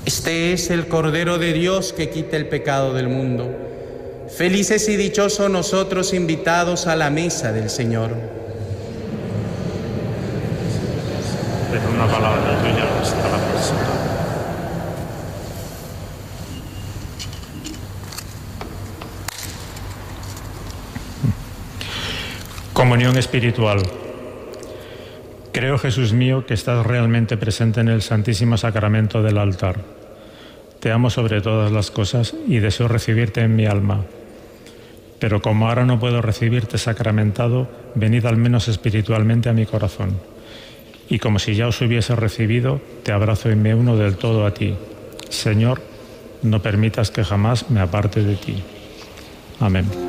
Este es el Cordero de Dios que quita el pecado del mundo. Felices y dichosos nosotros invitados a la mesa del Señor. En una palabra tuya está la persona. Comunión espiritual. Creo, Jesús mío, que estás realmente presente en el Santísimo Sacramento del altar. Te amo sobre todas las cosas y deseo recibirte en mi alma. Pero como ahora no puedo recibirte sacramentado, venid al menos espiritualmente a mi corazón. Y como si ya os hubiese recibido, te abrazo y me uno del todo a ti. Señor, no permitas que jamás me aparte de ti. Amén.